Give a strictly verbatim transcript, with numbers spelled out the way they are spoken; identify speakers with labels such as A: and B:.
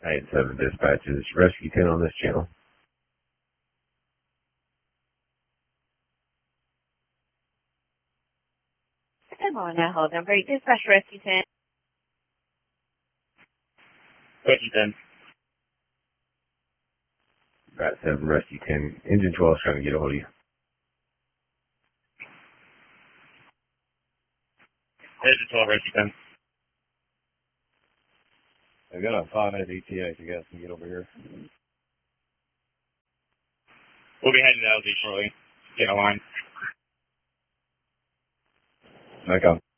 A: eight seven dispatches, Rescue ten on this channel.
B: Good morning, hold number eight, dispatch Rescue ten.
C: Rescue ten.
A: Right seven, Rescue ten. Engine twelve is trying to get a hold of you.
C: Engine twelve, Rescue ten.
D: I got a five minute E T A if you guys can get over here.
C: We'll be heading to L Z shortly. Get a line.
D: Back on.